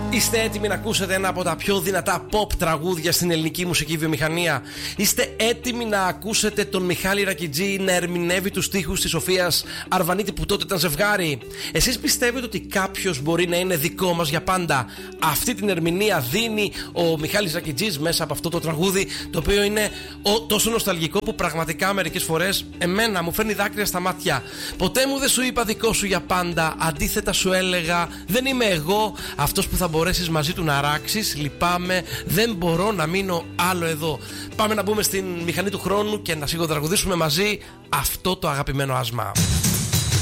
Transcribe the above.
Είστε έτοιμοι να ακούσετε ένα από τα πιο δυνατά pop τραγούδια στην ελληνική μουσική βιομηχανία? Είστε έτοιμοι να ακούσετε τον Μιχάλη Ρακιτζή να ερμηνεύει τους στίχους της Σοφίας Αρβανίτη που τότε ήταν ζευγάρι? Εσείς πιστεύετε ότι κάποιος μπορεί να είναι δικό μας για πάντα? Αυτή την ερμηνεία δίνει ο Μιχάλης Ρακιτζής μέσα από αυτό το τραγούδι, το οποίο είναι τόσο νοσταλγικό που πραγματικά μερικές φορές εμένα μου φέρνει δάκρυα στα μάτια. Ποτέ μου δεν σου είπα δικό σου για πάντα, αντίθετα σου έλεγα δεν είμαι εγώ αυτός που θα μπορέσεις μαζί του να ράξεις. Λυπάμαι, δεν μπορώ να μείνω άλλο εδώ. Πάμε να μπούμε στην μηχανή του χρόνου και να σιγοτραγουδήσουμε μαζί αυτό το αγαπημένο άσμα.